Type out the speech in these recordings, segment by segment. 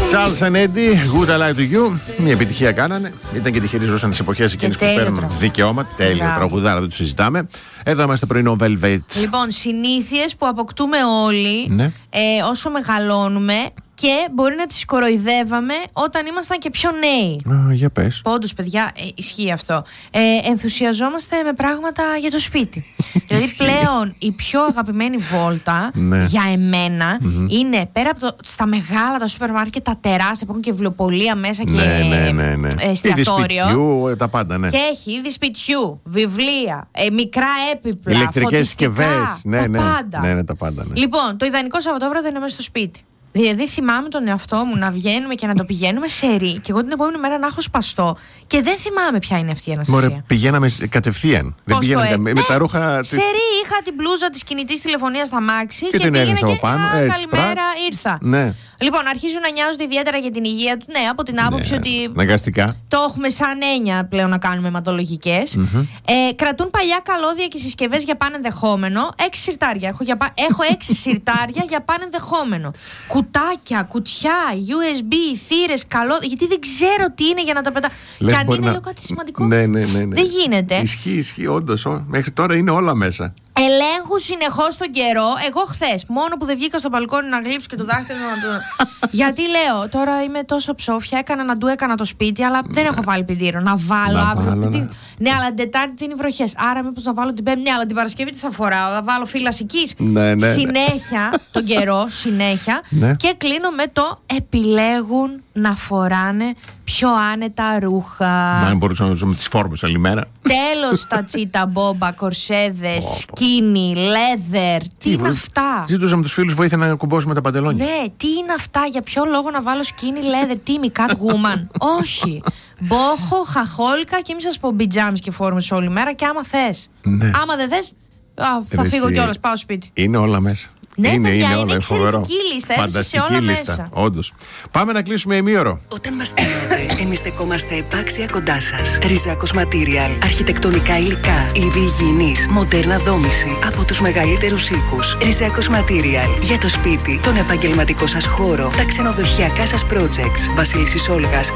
Charles and Eddie, Good I Lie to You. Μια επιτυχία κάνανε. Ήταν και τυχεροί, ζούσαν τις εποχές εκείνες που παίρνουν δικαιώματα. Τέλειο τραγουδάρα, δεν το συζητάμε. Εδώ είμαστε πρωινό Velvet. Λοιπόν, συνήθειες που αποκτούμε όλοι, ναι, όσο μεγαλώνουμε. Και μπορεί να τις κοροϊδεύαμε όταν ήμασταν και πιο νέοι. Για πες. Όντως, παιδιά, ισχύει αυτό. Ενθουσιαζόμαστε με πράγματα για το σπίτι. Δηλαδή, πλέον η πιο αγαπημένη βόλτα για εμένα είναι πέρα από στα μεγάλα τα σούπερ μάρκετ, τα τεράστια που έχουν και βιβλιοπωλεία μέσα και εστιατόριο. Είδη σπιτιού, τα πάντα, ναι. Και έχει είδη σπιτιού, βιβλία, μικρά έπιπλα, ηλεκτρικές συσκευές. Τα πάντα. Λοιπόν, το ιδανικό Σαββατόβραδο είναι μέσα στο σπίτι. Δηλαδή θυμάμαι τον εαυτό μου να βγαίνουμε και να το πηγαίνουμε σε ρί και εγώ την επόμενη μέρα να έχω σπαστό και δεν θυμάμαι ποια είναι αυτή η Αναστασία. Μωρέ, πηγαίναμε κατευθείαν. Δεν πηγαίναμε με τα ρούχα. Σε ρί είχα την μπλούζα της κινητής τηλεφωνίας στα μάξι και την πήγαινα και πάνω, καλημέρα, ήρθα. Ναι. Λοιπόν, αρχίζουν να νοιάζονται ιδιαίτερα για την υγεία του. Ναι, από την άποψη ότι. Ναγκαστικά. Το έχουμε σαν έννοια πλέον να κάνουμε αιματολογικές. Κρατούν παλιά καλώδια και συσκευές για πανενδεχόμενο. 6 συρτάρια. Έχω 6 συρτάρια για πανενδεχόμενο. Κουτάκια, κουτιά, USB, θύρες, καλώδια. Γιατί δεν ξέρω τι είναι για να τα πετάω. Και αν είναι, λέω κάτι σημαντικό. Ναι. Δεν γίνεται. Ισχύει, όντως. Μέχρι τώρα είναι όλα μέσα. Ελέγχου συνεχώς τον καιρό. Εγώ χθες, μόνο που δεν βγήκα στο μπαλκόνι να γλύψω και το δάχτυλο να του. Γιατί λέω, τώρα είμαι τόσο ψόφια, έκανα το σπίτι, αλλά δεν έχω βάλει πιτήριο. Να βάλω αύριο πιτήριο. Ναι, αλλά την Τετάρτη είναι βροχές. Άρα, μήπως να βάλω την Πέμπτη. Ναι, αλλά την Παρασκευή τι θα φοράω. Θα βάλω φύλασικής. Ναι. Συνέχεια τον καιρό, συνέχεια. Και κλείνω με το επιλέγουν να φοράνε πιο άνετα ρούχα. Μα μπορούσαμε να ζούμε τις φόρμες όλη μέρα. Τέλος τα τσίτα, μπόμπα, κορσέδες, σκίνι, leather. Τι είναι αυτά. Ζητούσαμε τους φίλους βοήθεια να κουμπώσουμε τα παντελόνια. Ναι, τι είναι αυτά, για ποιο λόγο να βάλω σκίνι, leather, τι είμαι, Catwoman. Όχι. Μπόχο, χαχόλκα και μη σας πω μπιτζάμις και φόρμες όλη μέρα και άμα θες. Ναι. Άμα δεν θες, θα φύγω κιόλας, πάω σπίτι. Είναι όλα μέσα. Ναι, είναι όλα, εξαιρετική λίστα, έμεινε σε όλα μέσα. Όντως. Πάμε να κλείσουμε ημίωρο. Όταν μας στέλνετε, εμείς στεκόμαστε επάξια κοντά σας. Ριζάκος Material, αρχιτεκτονικά υλικά, είδη υγιεινής, μοντέρνα δόμηση, από τους μεγαλύτερους οίκους. Ριζάκος Material, για το σπίτι, τον επαγγελματικό σας χώρο, τα ξενοδοχειακά σας projects. Βασίλισσης Όλγας,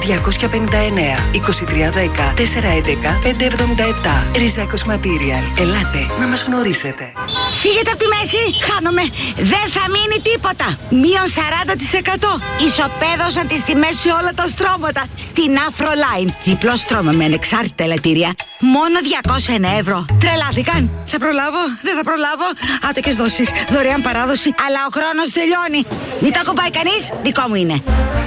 259, 2310, 411, 577. Ριζάκος Material, ελάτε να μας γνωρίσετε. Φύγετε από τη μέση, χάνομαι. Δεν θα μείνει τίποτα. Μείον 40%. Ισοπαίδωσα τις τιμές σε όλα τα στρώματα. Στην Afroline. Διπλό στρώμα με ανεξάρτητα ελαττήρια. Μόνο 201 ευρώ. Τρελάθηκαν. Θα προλάβω, δεν θα προλάβω. Άτοκες δόσεις, δωρεάν παράδοση. Αλλά ο χρόνος τελειώνει. Μην το ακουμπάει κανείς, δικό μου είναι.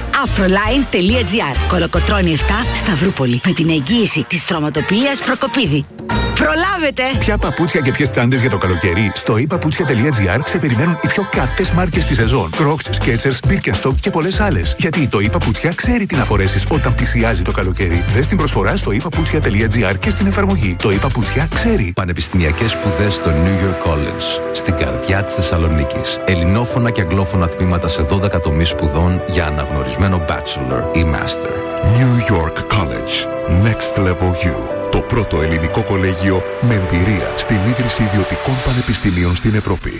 Afroline.gr. Κολοκοτρώνη 7, Σταυρούπολη. Με την εγγύηση της στρωματοποιίας Προκοπίδη. Προλάβετε! Ποια παπούτσια και ποιες τσάντες για το καλοκαίρι? Στο ePaputsια.gr σε περιμένουν οι πιο καυτές μάρκες της σεζόν. Crocs, Skechers, Birkenstock και πολλές άλλες. Γιατί το ePaputsια ξέρει τι να φορέσεις όταν πλησιάζει το καλοκαίρι. Δες την προσφορά στο ePaputsια.gr και στην εφαρμογή. Το ePaputsια ξέρει. Πανεπιστημιακές σπουδές στο New York College, στην καρδιά της Θεσσαλονίκης. Ελληνόφωνα και αγγλόφωνα τμήματα σε 12 τομείς σπουδών για αναγνωρισμένο bachelor ή master. New York College. Next Level You. Το πρώτο ελληνικό κολέγιο με εμπειρία στην ίδρυση ιδιωτικών πανεπιστημίων στην Ευρώπη.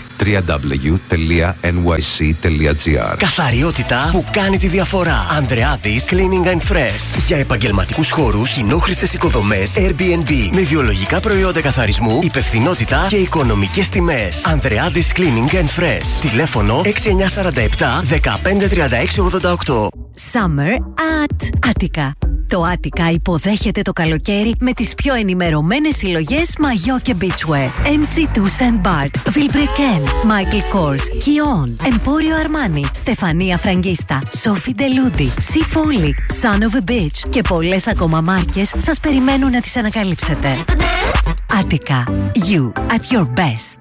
www.nyc.gr. Καθαριότητα που κάνει τη διαφορά. Ανδρεάδης Cleaning and Fresh. Για επαγγελματικούς χώρους, κοινόχρηστες οικοδομές, Airbnb. Με βιολογικά προϊόντα καθαρισμού, υπευθυνότητα και οικονομικές τιμές. Ανδρεάδης Cleaning and Fresh. Τηλέφωνο 6947 153688. Summer at Attica. Το Attica υποδέχεται το καλοκαίρι με τις πιο ενημερωμένες συλλογές μαγιό και beachwear. MC2 Saint Bart, Vilebrequin, Michael Kors, Kion, Emporio Armani, Στεφανία Φραγκίστα, Sophie Deludi, Sea Folly, Son of a Beach και πολλές ακόμα μάρκες σας περιμένουν να τις ανακαλύψετε. Attica. You at your best.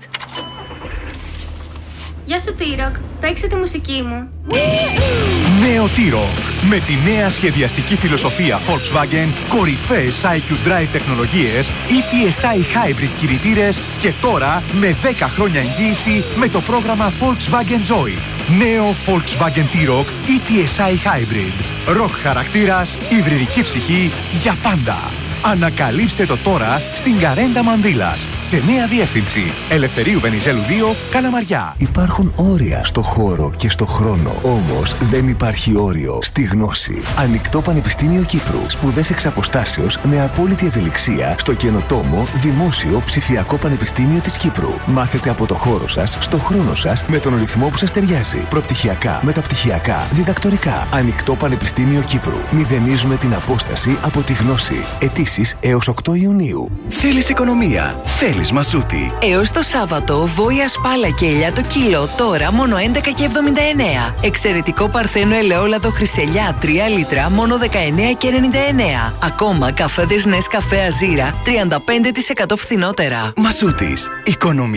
Γεια σου T-Rock, παίξε τη μουσική μου. Νέο T-Rock. Με τη νέα σχεδιαστική φιλοσοφία Volkswagen, κορυφαίες IQ Drive τεχνολογίες, ETSI Hybrid κινητήρες και τώρα με 10 χρόνια εγγύηση με το πρόγραμμα Volkswagen Joy. Νέο Volkswagen T-Rock ETSI Hybrid. Rock χαρακτήρας, υβριδική ψυχή για πάντα. Ανακαλύψτε το τώρα στην Καρέντα Μανδύλας. Σε νέα διεύθυνση. Ελευθερίου Βενιζέλου 2, Καλαμαριά. Υπάρχουν όρια στο χώρο και στο χρόνο. Όμως δεν υπάρχει όριο στη γνώση. Ανοιχτό Πανεπιστήμιο Κύπρου. Σπουδές εξ αποστάσεως με απόλυτη ευελιξία στο καινοτόμο Δημόσιο Ψηφιακό Πανεπιστήμιο της Κύπρου. Μάθετε από το χώρο σας, στο χρόνο σας, με τον ρυθμό που σας ταιριάζει. Προπτυχιακά, μεταπτυχιακά, διδακτορικά. Ανοιχτό Πανεπιστήμιο Κύπρου. Μηδενίζουμε την απόσταση από τη γνώση. Αιτήσεις έως 8 Ιουνίου. Θέλεις οικονομία. Θέλεις Μασούτη. Έως το Σάββατο, βόηα σπάλα και ελιά το κιλό, τώρα μόνο 11,79. Εξαιρετικό παρθένο ελαιόλαδο χρυσελιά 3 λίτρα, μόνο 19,99. Ακόμα καφέδες Νεσκαφέ Αζίρα 35% φθηνότερα. Μασούτης. Οικονομία.